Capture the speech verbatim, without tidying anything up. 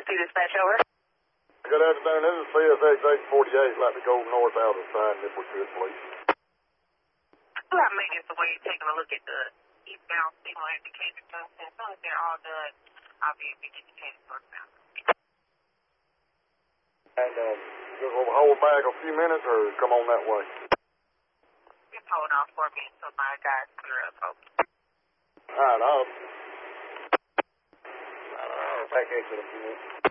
T dispatch, over. Good afternoon. This is C S X eight forty-eight. Like to go north out of sign if we could, please. Well, I made it the way you're taking a look at the eastbound signal indicator stuff. As soon as they're all done, I'll be able to get the case northbound. And um, just will hold back a few minutes or come on that way? Just hold on for me until my guys clear up. Okay. All right, I'll, I'll take exit a few minutes.